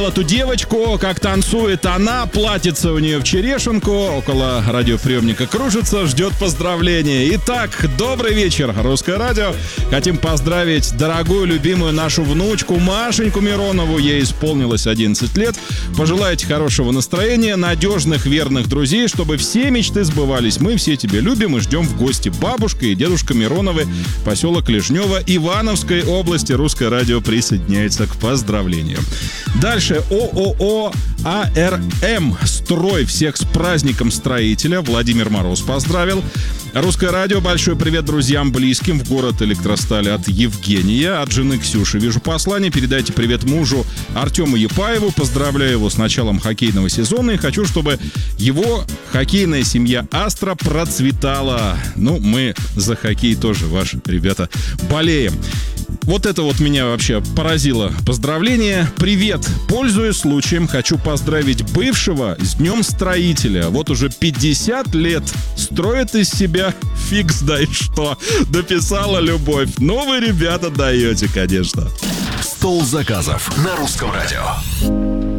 эту девочку, как танцует она, платьице у нее в черешенку, около радиоприемника кружится, ждет поздравления. Итак, добрый вечер, Русское радио. Хотим поздравить дорогую, любимую нашу внучку Машеньку Миронову. Ей исполнилось 11 лет. Пожелайте хорошего настроения, надежных, верных друзей, чтобы все мечты сбывались. Мы все тебя любим и ждем в гости. Бабушка и дедушка Мироновы, поселок Лежнево, Ивановской области. Русское радио присоединяется к поздравлениям. Дальше ООО АРМ «Строй». Всех с праздником строителя. Владимир Мороз поздравил. Русское радио. Большой привет друзьям, близким в город Электросталь от Евгения. От жены Ксюши вижу послание. Передайте привет мужу Артему Епаеву. Поздравляю его с началом хоккейного сезона. И хочу, чтобы его хоккейная семья Астра процветала. Ну, мы за хоккей тоже, ваши ребята, болеем. Вот это вот меня вообще поразило. Поздравление. Привет. Пользуясь случаем, хочу поздравить бывшего с Днем Строителя. Вот уже 50 лет строит из себя фиг знает что. Дописала Любовь. Ну вы, ребята, даете, конечно. Стол заказов на Русском радио.